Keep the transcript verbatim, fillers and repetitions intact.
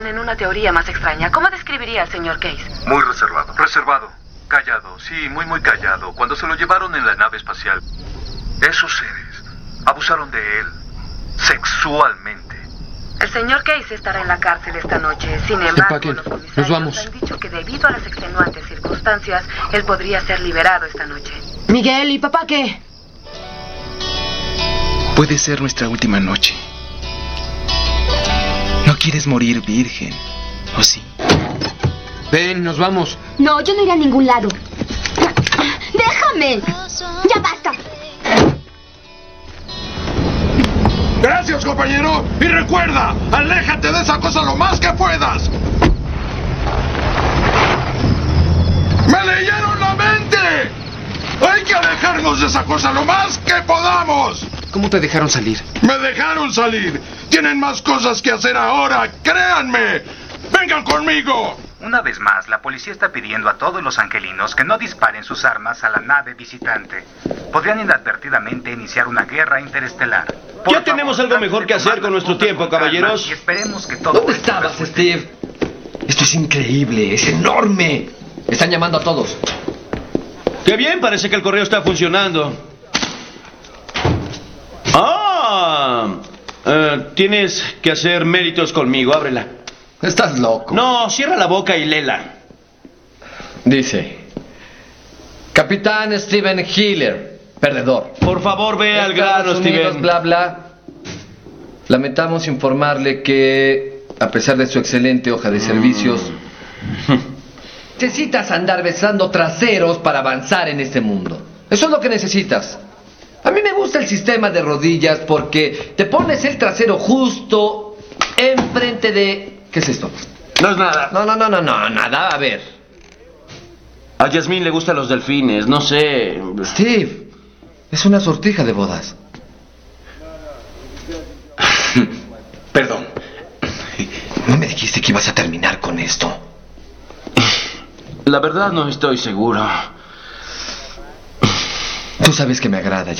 En una teoría más extraña, ¿cómo describiría al señor Case? Muy reservado. Reservado. Callado. Sí, muy, muy callado. Cuando se lo llevaron en la nave espacial, esos seres abusaron de él sexualmente. El señor Case estará en la cárcel esta noche. Sin embargo, Empaquen. los comisarios Nos vamos. han dicho que debido a las extenuantes circunstancias, él podría ser liberado esta noche. Miguel, ¿y papá qué? Puede ser nuestra última noche. No quieres morir virgen, ¿o sí? Ven, nos vamos. No, yo no iré a ningún lado. ¡Déjame! ¡Ya basta! Gracias, compañero. Y recuerda, aléjate de esa cosa lo más que puedas. ¡Me leyeron la mente! Hay que alejarnos de esa cosa lo más que podamos. ¿Cómo te dejaron salir? Me dejaron salir. Tienen más cosas que hacer ahora, créanme. Vengan conmigo. Una vez más, la policía está pidiendo a todos los angelinos que no disparen sus armas a la nave visitante. Podrían inadvertidamente iniciar una guerra interestelar. Por Ya favor, tenemos algo mejor que hacer con nuestro tiempo, caballeros. Y esperemos que todo ¿Dónde esto estabas, resulte. Steve? Esto es increíble, es enorme. Están llamando a todos. ¡Qué bien! Parece que el correo está funcionando. ¡Ah! Eh, tienes que hacer méritos conmigo. Ábrela. Estás loco. No, cierra la boca y léela. Dice: Capitán Steven Healer, perdedor. Por favor, ve al grano, Estados Unidos, Steven. bla, bla. Lamentamos informarle que, a pesar de su excelente hoja de servicios, necesitas andar besando traseros para avanzar en este mundo. Eso es lo que necesitas. A mí me gusta el sistema de rodillas porque te pones el trasero justo enfrente de... ¿Qué es esto? No es nada. No, no, no, no, no, nada. A ver. A Yasmín le gustan los delfines, no sé. Steve, es una sortija de bodas. Perdón. ¿No me dijiste que ibas a terminar con esto? La verdad no estoy seguro. Tú sabes que me agrada,